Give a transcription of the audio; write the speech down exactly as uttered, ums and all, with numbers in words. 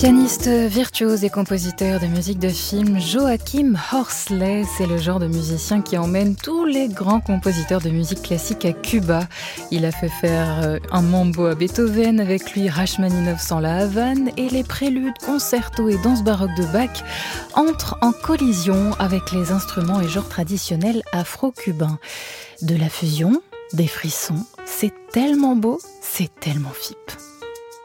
Pianiste virtuose et compositeur de musique de film, Joachim Horsley, c'est le genre de musicien qui emmène tous les grands compositeurs de musique classique à Cuba. Il a fait faire un mambo à Beethoven, avec lui Rachmaninov sans la Havane, et les préludes, concertos et danses baroques de Bach entrent en collision avec les instruments et genres traditionnels afro-cubains. De la fusion, des frissons, c'est tellement beau, c'est tellement F I P.